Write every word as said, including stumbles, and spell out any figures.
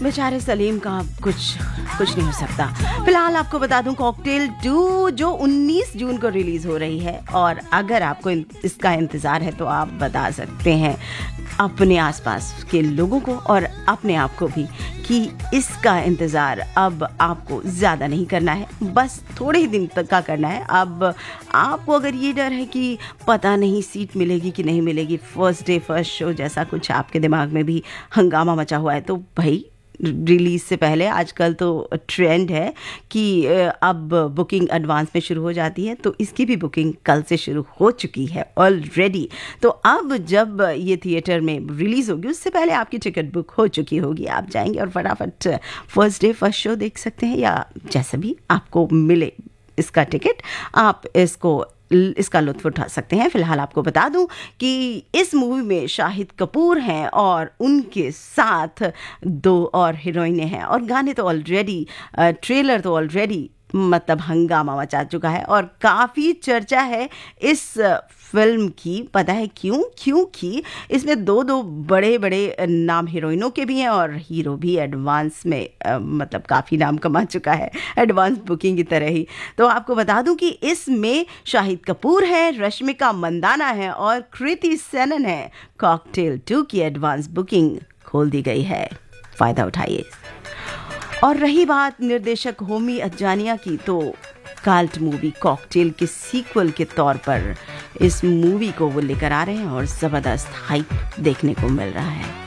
बेचारे सलीम का कुछ कुछ नहीं हो सकता। फिलहाल आपको बता दूं कॉकटेल टू जो उन्नीस जून को रिलीज हो रही है, और अगर आपको इसका इंतज़ार है तो आप बता सकते हैं अपने आसपास के लोगों को और अपने आप को भी कि इसका इंतज़ार अब आपको ज़्यादा नहीं करना है, बस थोड़े ही दिन तक का करना है। अब आपको अगर ये डर है कि पता नहीं सीट मिलेगी कि नहीं मिलेगी, फर्स्ट डे फर्स्ट शो जैसा कुछ आपके दिमाग में भी हंगामा मचा हुआ है, तो भाई रिलीज़ से पहले आजकल तो ट्रेंड है कि अब बुकिंग एडवांस में शुरू हो जाती है, तो इसकी भी बुकिंग कल से शुरू हो चुकी है ऑलरेडी। तो अब जब ये थिएटर में रिलीज़ होगी उससे पहले आपकी टिकट बुक हो चुकी होगी, आप जाएंगे और फटाफट फर्स्ट डे फर्स्ट शो देख सकते हैं, या जैसा भी आपको मिले इसका टिकट आप इसको इसका लुत्फ़ उठा सकते हैं। फिलहाल आपको बता दूं कि इस मूवी में शाहिद कपूर हैं और उनके साथ दो और हीरोइनें हैं, और गाने तो ऑलरेडी ट्रेलर तो ऑलरेडी मतलब हंगामा मचा चुका है और काफ़ी चर्चा है इस फिल्म की। पता है क्यों? क्योंकि इसमें दो दो बड़े बड़े नाम हीरोइनों के भी हैं और हीरो भी एडवांस में आ, मतलब काफ़ी नाम कमा चुका है, एडवांस बुकिंग की तरह ही। तो आपको बता दूं कि इसमें शाहिद कपूर है, रश्मिका मंदाना है और कृति सेनन है। कॉकटेल टू की एडवांस बुकिंग खोल दी गई है, फ़ायदा उठाइए। और रही बात निर्देशक होमी अजानिया की, तो काल्ट मूवी कॉकटेल के सीक्वल के तौर पर इस मूवी को वो लेकर आ रहे हैं और ज़बरदस्त हाइप देखने को मिल रहा है।